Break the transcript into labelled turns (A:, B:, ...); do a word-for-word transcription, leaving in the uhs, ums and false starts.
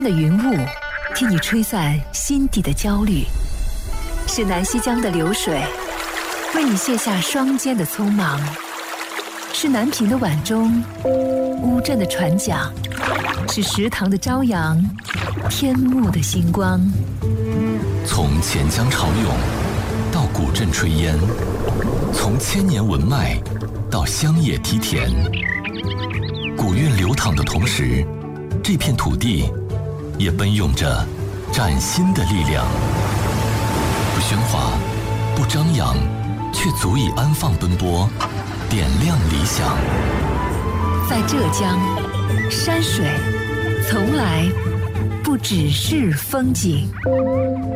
A: 的云雾，替你吹散心底的焦虑；是南溪江的流水，为你卸下双肩的匆忙；是南屏的晚钟，乌镇的船桨；是石塘的朝阳，天幕的星光。
B: 从钱江潮涌到古镇炊烟，从千年文脉到乡野梯田，古韵流淌的同时，这片土地也奔涌着崭新的力量。不喧哗，不张扬，却足以安放奔波，点亮理想。
A: 在浙江，山水从来不只是风景。